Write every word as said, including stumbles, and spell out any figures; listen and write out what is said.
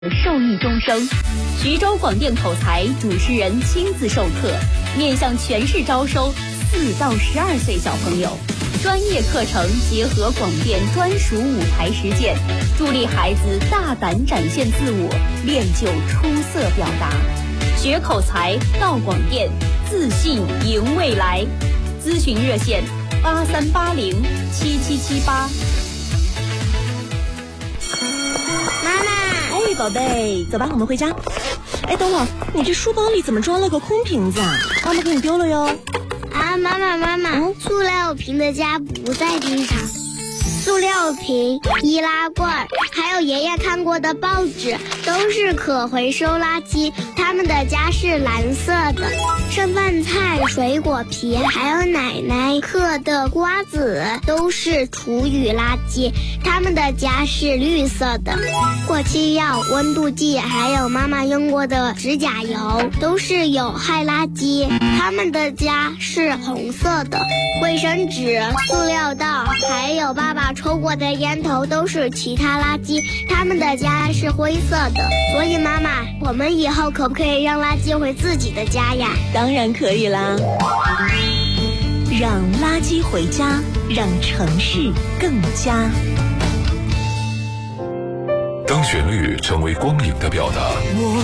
受益终生。徐州广电口才主持人亲自授课，面向全市招收四到十二岁小朋友。专业课程结合广电专属舞台实践，助力孩子大胆展现自我，练就出色表达。学口才到广电，自信赢未来。咨询热线：八三八零七七七八。 妈妈， 哎，宝贝，走吧，我们回家。哎，等会儿，你这书包里怎么装了个空瓶子啊？妈妈给你丢了哟。 啊，妈妈妈妈，嗯、塑料瓶的家不在地上。塑料瓶、易拉罐，还有爷爷看过的报纸，都是可回收垃圾。他们的家是蓝色的，剩饭菜、水果皮，还有奶奶嗑的瓜子，都是厨余垃圾。他们的家是绿色的，过期药、温度计，还有妈妈用过的指甲油，都是有害垃圾。他们的家是红色的，卫生纸、塑料袋，还有爸爸抽过的烟头都是其他垃圾，他们的家是灰色的。所以妈妈，我们以后可不可以让垃圾回自己的家呀？ 当然可以啦。让垃圾回家，让城市更佳。 当旋律成为光影的表达，